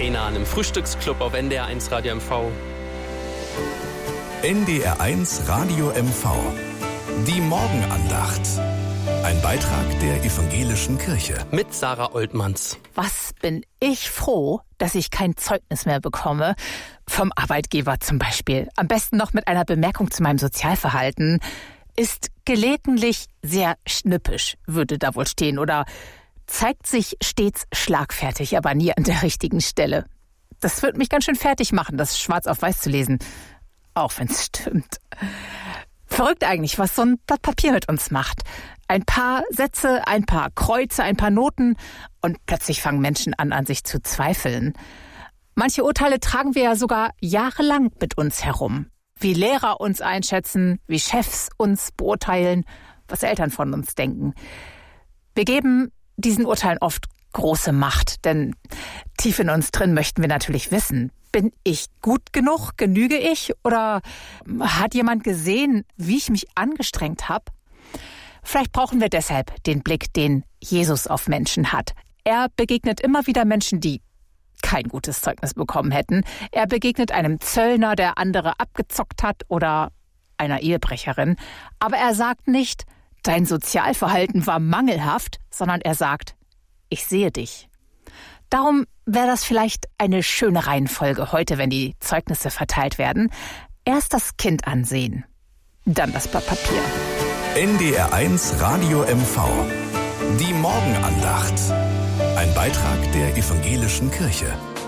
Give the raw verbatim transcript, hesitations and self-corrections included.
Kenan im Frühstücksclub auf N D R eins Radio M V. N D R eins Radio M V. Die Morgenandacht. Ein Beitrag der Evangelischen Kirche. Mit Sarah Oltmanns. Was bin ich froh, dass ich kein Zeugnis mehr bekomme. Vom Arbeitgeber zum Beispiel. Am besten noch mit einer Bemerkung zu meinem Sozialverhalten. Ist gelegentlich sehr schnippisch, würde da wohl stehen. Oder zeigt sich stets schlagfertig, aber nie an der richtigen Stelle. Das wird mich ganz schön fertig machen, das schwarz auf weiß zu lesen. Auch wenn es stimmt. Verrückt eigentlich, was so ein Blatt Papier mit uns macht. Ein paar Sätze, ein paar Kreuze, ein paar Noten und plötzlich fangen Menschen an, an sich zu zweifeln. Manche Urteile tragen wir ja sogar jahrelang mit uns herum. Wie Lehrer uns einschätzen, wie Chefs uns beurteilen, was Eltern von uns denken. Wir geben diesen Urteilen oft große Macht, denn tief in uns drin möchten wir natürlich wissen, bin ich gut genug, genüge ich oder hat jemand gesehen, wie ich mich angestrengt habe? Vielleicht brauchen wir deshalb den Blick, den Jesus auf Menschen hat. Er begegnet immer wieder Menschen, die kein gutes Zeugnis bekommen hätten. Er begegnet einem Zöllner, der andere abgezockt hat, oder einer Ehebrecherin. Aber er sagt nicht, dein Sozialverhalten war mangelhaft, sondern er sagt, ich sehe dich. Darum wäre das vielleicht eine schöne Reihenfolge heute, wenn die Zeugnisse verteilt werden. Erst das Kind ansehen, dann das Blatt Papier. N D R eins Radio M V. Die Morgenandacht. Ein Beitrag der Evangelischen Kirche.